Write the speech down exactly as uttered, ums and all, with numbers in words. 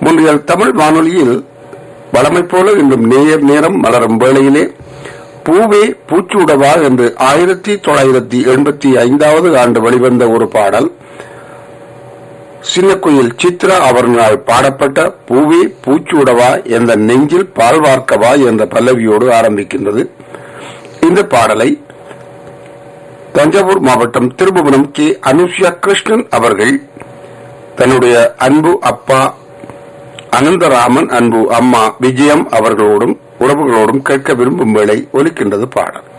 முன்றியல் தமிழ் வானொலியில் வளமை போல இன்றும் நேயர் நேரம் மலரும் வேளையிலே பூவே பூச்சூடவா என்று ஆயிரத்தி தொள்ளாயிரத்தி எண்பத்தி ஐந்தாவது ஆண்டு வெளிவந்த ஒரு பாடல் சின்னக்குயில் சித்ரா அவர்களால் பாடப்பட்ட பூவே பூச்சூடவா என்ற நெஞ்சில் பால் வார்க்கவா என்ற பல்லவியோடு ஆரம்பிக்கின்றது. இந்த பாடலை தஞ்சாவூர் மாவட்டம் திருபுவனம் கே அனுஷ்யா கிருஷ்ணன் அவர்கள் தன்னுடைய அன்பு அப்பா அனந்தராமன், அன்பு அம்மா விஜயம் அவர்களோடும் உறவுகளோடும் கேட்க விரும்பும் வேளை ஒலிக்கின்றது பாடல்.